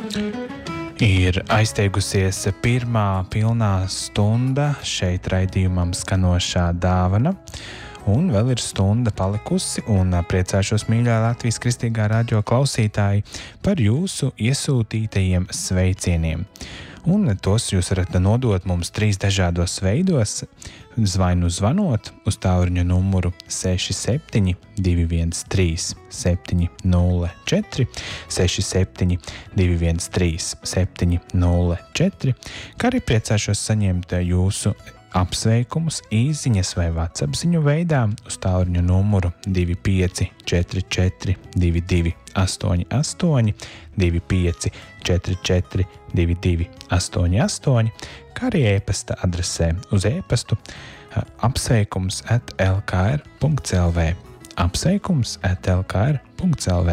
Ir aizteigusies pirmā pilnā stunda šeit raidījumam skanošā dāvana, un vēl ir stunda palikusi, un priecāšos, mīļā Latvijas Kristīgā radio klausītāji, par jūsu iesūtītajiem sveicieniem. Un tos jūs varat nodot mums 3 dažādos veidos, vai nu zvanot uz tālruņa numuru 67 213 704, 67 213 704, kā arī priecāšos saņemt jūsu apsveikumus īsiņas vai WhatsApp ziņu veidā uz tālruņa numuru 2544 2288, 2544 2288, kā arī e-pasta adresē uz e-pastu apsveikums@lkr.lv, apsveikums@lkr.lv.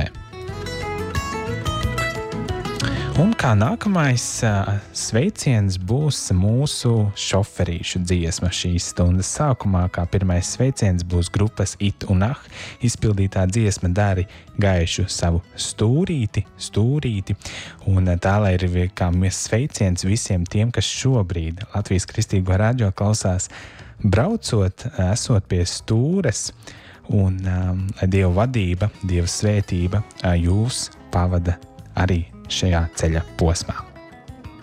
Un kā nākamais sveiciens būs mūsu šoferīšu dziesma šīs stundas sākumā, kā pirmais sveiciens būs grupas It un Ah izpildītā dziesma Dari gaišu savu stūrīti, un tā lai ir kā sveiciens visiem tiem, kas šobrīd Latvijas Kristīgo radio klausās braucot, esot pie stūres, un Dieva vadība, Dieva svētība jūs pavada arī šajā ceļa posmā.